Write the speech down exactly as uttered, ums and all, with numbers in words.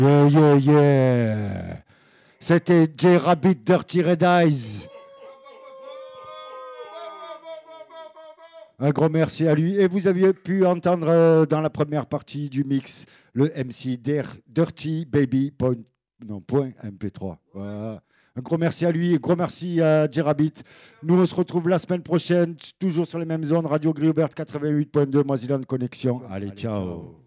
Yeah, yeah, yeah. C'était J-Rabbit Dirty Red Eyes. Un grand merci à lui. Et vous aviez pu entendre euh, dans la première partie du mix le M C Dirty Baby point, non, point M P trois. Voilà. Un gros merci à lui et gros merci à J-Rabbit. Nous, on se retrouve la semaine prochaine, toujours sur les mêmes zones. Radio Gris ouverte quatre-vingt-huit point deux, Moisilland Connexion. Allez, ciao.